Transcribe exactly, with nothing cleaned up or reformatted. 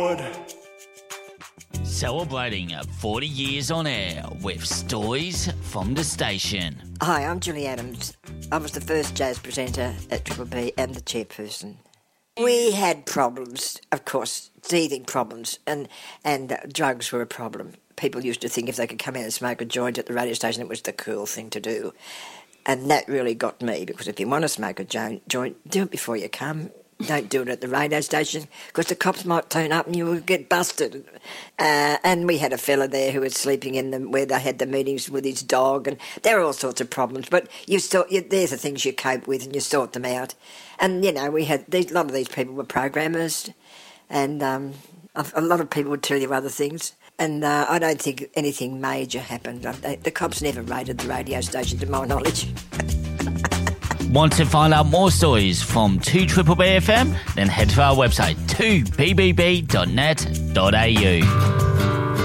Celebrating forty years on air with stories from the station. Hi, I'm Julie Adams. I was the first jazz presenter at Triple B and the chairperson. We had problems, of course, teething problems, and, and uh, drugs were a problem. People used to think if they could come in and smoke a joint at the radio station, it was the cool thing to do. And that really got me, because if you want to smoke a joint, joint do it before you come. Don't do it at the radio station, because the cops might turn up and you will get busted. Uh, and we had a fella there who was sleeping in them where they had the meetings with his dog, and there are all sorts of problems. But you sort, you, there's the things you cope with and you sort them out. And you know, we had these, a lot of these people were programmers, and um, a, a lot of people would tell you other things. And uh, I don't think anything major happened. They, the cops never raided the radio station, to my knowledge. Want to find out more stories from two Triple B F M? Then head to our website two b b b dot net dot a u.